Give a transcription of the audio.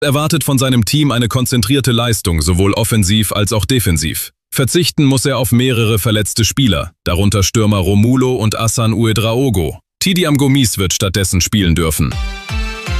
erwartet von seinem Team eine konzentrierte Leistung, sowohl offensiv als auch defensiv. Verzichten muss er auf mehrere verletzte Spieler, darunter Stürmer Romulo und Hassan Ouedraogo. Tidiane Gomis wird stattdessen spielen dürfen.